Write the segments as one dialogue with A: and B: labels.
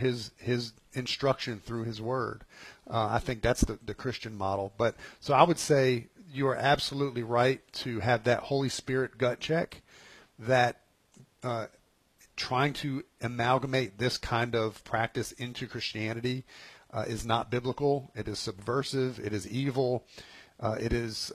A: his instruction through his word. I think that's the Christian model. But so I would say you are absolutely right to have that Holy Spirit gut check, that trying to amalgamate this kind of practice into Christianity is not biblical. It is subversive. It is evil. It is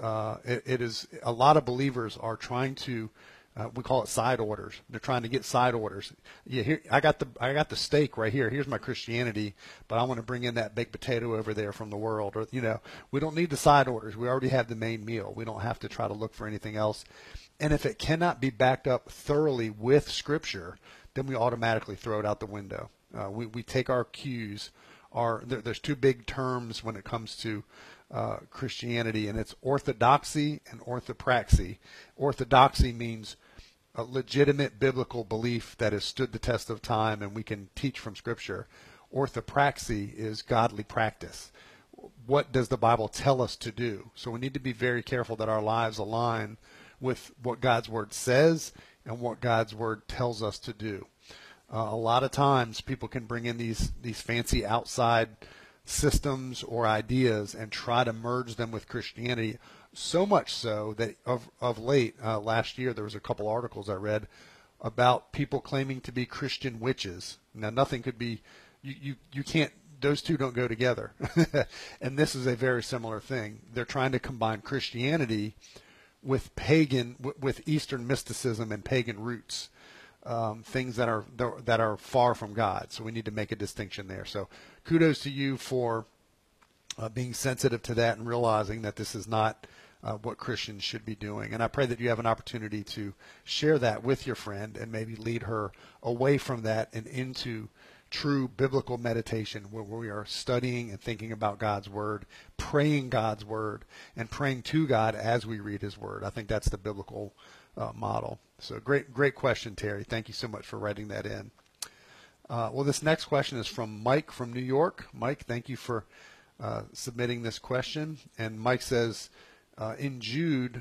A: a lot of believers are trying to, we call it side orders. They're trying to get side orders. Yeah, here I got the steak right here. Here's my Christianity, but I want to bring in that baked potato over there from the world. Or we don't need the side orders. We already have the main meal. We don't have to try to look for anything else. And if it cannot be backed up thoroughly with Scripture, then we automatically throw it out the window. We take our cues. There's two big terms when it comes to Christianity, and it's orthodoxy and orthopraxy. Orthodoxy means a legitimate biblical belief that has stood the test of time and we can teach from Scripture. Orthopraxy is godly practice. What does the Bible tell us to do? So we need to be very careful that our lives align with what God's Word says and what God's Word tells us to do. A lot of times people can bring in these fancy outside systems or ideas and try to merge them with Christianity, so much so that of late, last year, there was a couple articles I read about people claiming to be Christian witches. Now, nothing could be, you can't, those two don't go together. And this is a very similar thing. They're trying to combine Christianity with with Eastern mysticism and pagan roots. Things that are far from God. So we need to make a distinction there. So kudos to you for being sensitive to that and realizing that this is not what Christians should be doing. And I pray that you have an opportunity to share that with your friend and maybe lead her away from that and into true biblical meditation, where we are studying and thinking about God's Word, praying God's Word, and praying to God as we read His Word. I think that's the biblical model. So great question, Terry. Thank you so much for writing that in. Well, this next question is from Mike from New York. Mike, thank you for submitting this question. And Mike says, in Jude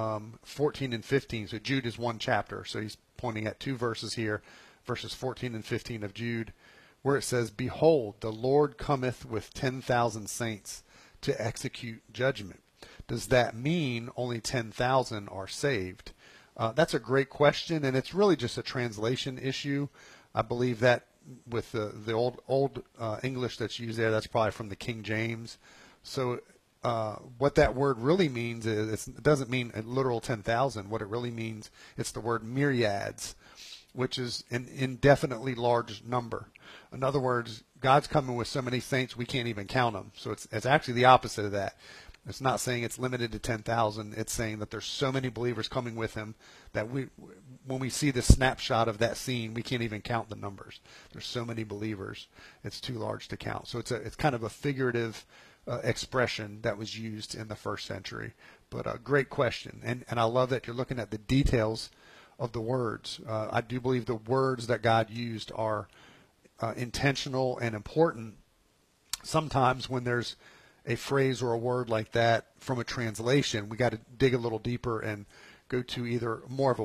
A: 14 and 15, so Jude is one chapter, so he's pointing at two verses here, verses 14 and 15 of Jude, where it says, "Behold, the Lord cometh with 10,000 saints to execute judgment." Does that mean only 10,000 are saved? That's a great question, and it's really just a translation issue. I believe that with the old English that's used there, that's probably from the King James. So what that word really means is it doesn't mean a literal 10,000. What it really means, it's the word myriads, which is an indefinitely large number. In other words, God's coming with so many saints we can't even count them. So it's actually the opposite of that. It's not saying it's limited to 10,000. It's saying that there's so many believers coming with him that when we see the snapshot of that scene, we can't even count the numbers. There's so many believers, it's too large to count. So it's kind of a figurative expression that was used in the first century. But a great question, and I love that you're looking at the details of the words. I do believe the words that God used are intentional and important. Sometimes when there's a phrase or a word like that from a translation, we got to dig a little deeper and go to either more of a